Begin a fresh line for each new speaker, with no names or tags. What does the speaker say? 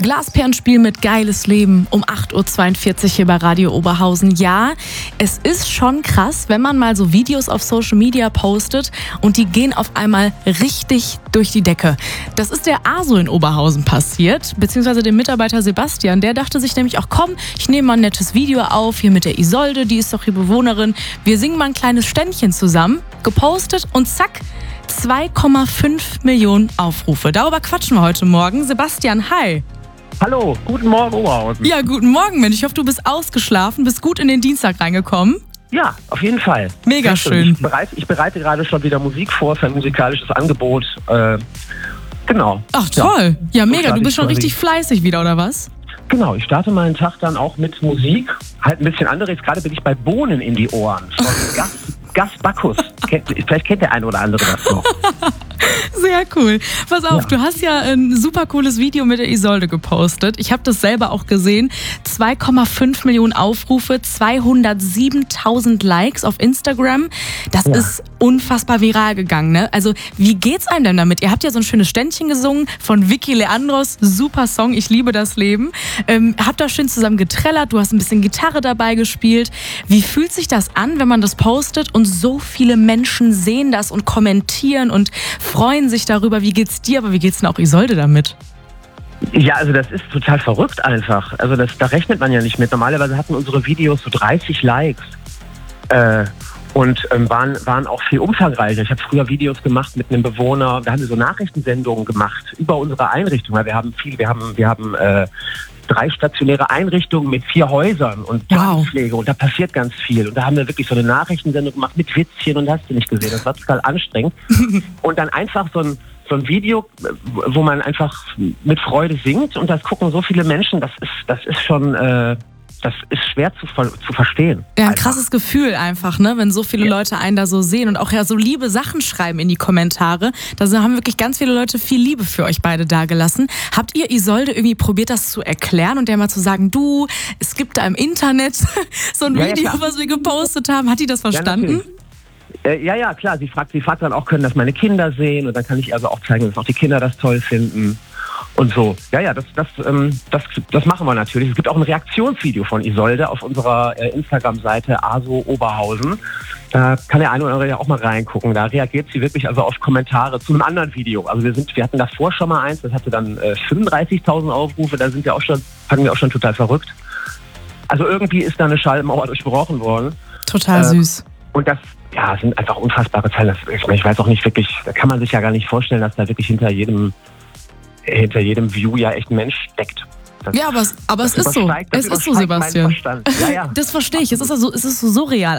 Glasperlenspiel mit Geiles Leben um 8.42 Uhr hier bei Radio Oberhausen. Ja, es ist schon krass, wenn man mal so Videos auf Social Media postet und die gehen auf einmal richtig durch die Decke. Das ist der ASO in Oberhausen passiert, beziehungsweise dem Mitarbeiter Sebastian. Der dachte sich nämlich auch, komm, ich nehme mal ein nettes Video auf, hier mit der Isolde, die ist doch hier Bewohnerin. Wir singen mal ein kleines Ständchen zusammen, gepostet und zack, 2,5 Millionen Aufrufe. Darüber quatschen wir heute Morgen. Sebastian, hi.
Hallo, guten Morgen Oberhausen.
Ja, guten Morgen, Mensch. Ich hoffe, du bist ausgeschlafen, bist gut in den Dienstag reingekommen.
Ja, auf jeden Fall.
Mega schön.
Ich bereite gerade schon wieder Musik vor für ein musikalisches Angebot. Genau.
Ach toll. Ja, mega. Du bist schon richtig fleißig wieder, oder was?
Genau, ich starte meinen Tag dann auch mit Musik. Halt ein bisschen anderes. Gerade bin ich bei Bohnen in die Ohren von Gas Bacchus. Vielleicht kennt der eine oder andere das noch.
Sehr cool. Pass auf,
Ja.
Du hast ja ein super cooles Video mit der Isolde gepostet. Ich habe das selber auch gesehen. 2,5 Millionen Aufrufe, 207.000 Likes auf Instagram. Das ist unfassbar viral gegangen, ne? Also, wie geht's einem denn damit? Ihr habt ja so ein schönes Ständchen gesungen von Vicky Leandros. Super Song, ich liebe das Leben. Habt da schön zusammen getrellert, du hast ein bisschen Gitarre dabei gespielt. Wie fühlt sich das an, wenn man das postet und so viele Menschen sehen das und kommentieren und freuen sich darüber? Wie geht's dir, aber wie geht's denn auch Isolde damit?
Ja, also das ist total verrückt einfach. Also da rechnet man ja nicht mit. Normalerweise hatten unsere Videos so 30 Likes und waren auch viel umfangreicher. Ich habe früher Videos gemacht mit einem Bewohner. Da haben wir so Nachrichtensendungen gemacht über unsere Einrichtung. Weil wir haben 3 stationäre Einrichtungen mit 4 Häusern und Krankenpflege und da passiert ganz viel. Und da haben wir wirklich so eine Nachrichtensendung gemacht mit Witzchen und hast du nicht gesehen. Das war total anstrengend. Und dann einfach so ein Video, wo man einfach mit Freude singt und das gucken so viele Menschen, das ist schon, das ist schwer zu verstehen.
Ja, ein krasses Gefühl einfach, ne, wenn so viele Leute einen da so sehen und auch ja so liebe Sachen schreiben in die Kommentare. Da haben wirklich ganz viele Leute viel Liebe für euch beide dagelassen. Habt ihr Isolde irgendwie probiert, das zu erklären und der mal zu sagen, du, es gibt da im Internet so ein Video, was wir gepostet haben. Hat die das verstanden?
Ja, klar. Sie fragt dann auch, können das meine Kinder sehen? Und dann kann ich also auch zeigen, dass auch die Kinder das toll finden. Und so. Ja, das machen wir natürlich. Es gibt auch ein Reaktionsvideo von Isolde auf unserer Instagram-Seite ASO Oberhausen. Da kann der eine oder andere ja auch mal reingucken. Da reagiert sie wirklich also auf Kommentare zu einem anderen Video. Also wir hatten davor schon mal eins, das hatte dann 35.000 Aufrufe. Da fanden wir auch schon total verrückt. Also irgendwie ist da eine Schallmauer durchbrochen worden.
Total süß.
Und das sind einfach unfassbare Zahlen. Ich weiß auch nicht wirklich, da kann man sich ja gar nicht vorstellen, dass da wirklich hinter jedem View ja echt ein Mensch steckt.
Aber es ist so. Es ist so, Sebastian.
Ja.
Das verstehe ich. Es ist so surreal